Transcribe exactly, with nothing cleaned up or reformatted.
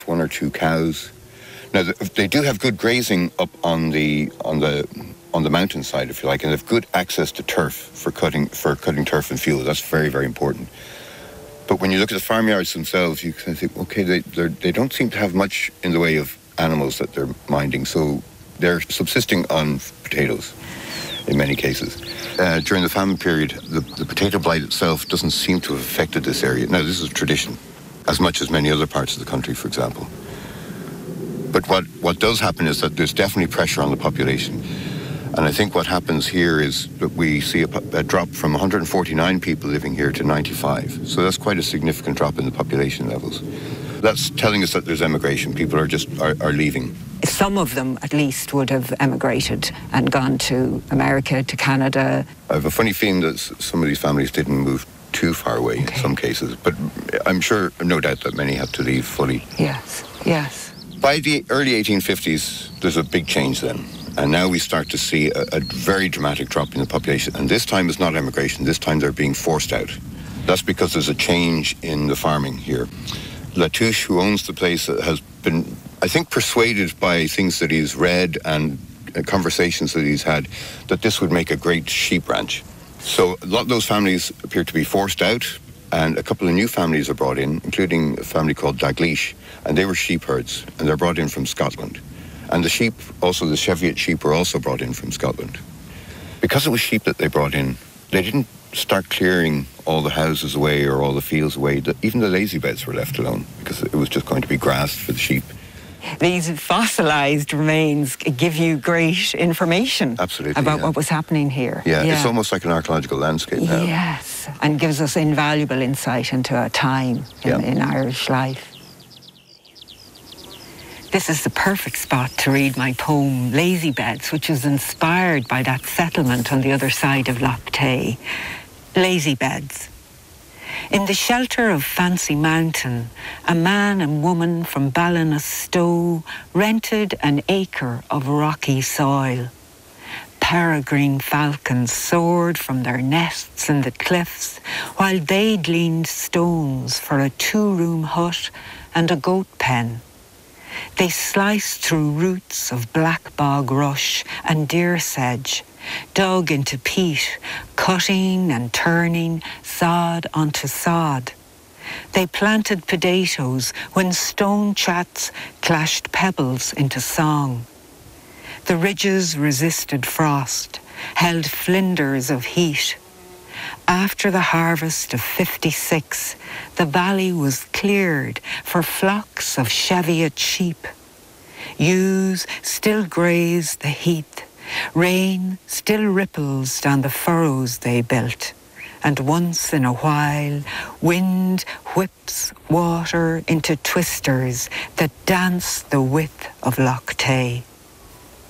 one or two cows. Now, they do have good grazing up on the on the on the mountainside, if you like, and they have good access to turf for cutting for cutting turf and fuel. That's very, very important. But when you look at the farmyards themselves, you can think, okay, they they don't seem to have much in the way of animals that they're minding, so they're subsisting on potatoes in many cases. Uh, during the famine period, the, the potato blight itself doesn't seem to have affected this area. Now, this is tradition, as much as many other parts of the country, for example. But what, what does happen is that there's definitely pressure on the population. And I think what happens here is that we see a, a drop from one hundred forty-nine people living here to ninety-five. So that's quite a significant drop in the population levels. That's telling us that there's emigration. People are just are, are leaving. Some of them, at least, would have emigrated and gone to America, to Canada. I have a funny feeling that some of these families didn't move too far away okay. in some cases. But I'm sure, no doubt, that many had to leave fully. Yes, yes. By the early eighteen fifties, there's a big change then. And now we start to see a, a very dramatic drop in the population. And this time it's not emigration. This time they're being forced out. That's because there's a change in the farming here. Latouche, who owns the place, has been, I think, persuaded by things that he's read and conversations that he's had that this would make a great sheep ranch. So a lot of those families appear to be forced out, and a couple of new families are brought in, including a family called Dalgleish, and they were sheep herds, and they're brought in from Scotland. And the sheep, also the Cheviot sheep, were also brought in from Scotland. Because it was sheep that they brought in, they didn't start clearing all the houses away or all the fields away. Even the lazy beds were left alone because it was just going to be grass for the sheep. These fossilised remains give you great information Absolutely, about yeah. what was happening here. Yeah, yeah, it's almost like an archaeological landscape now. Yes, and gives us invaluable insight into a time in, yeah. in Irish life. This is the perfect spot to read my poem, Lazy Beds, which was inspired by that settlement on the other side of Loch Tay. Lazy Beds. In the shelter of Fancy Mountain, a man and woman from Ballinasloe rented an acre of rocky soil. Peregrine falcons soared from their nests in the cliffs, while they gleaned stones for a two-room hut and a goat pen. They sliced through roots of black bog rush and deer sedge, dug into peat, cutting and turning sod onto sod. They planted potatoes when stone chats clashed pebbles into song. The ridges resisted frost, held flinders of heat. After the harvest of fifty-six, the valley was cleared for flocks of Cheviot sheep. Ewes still grazed the heath. Rain still ripples down the furrows they built. And once in a while, wind whips water into twisters that dance the width of Loch Tay.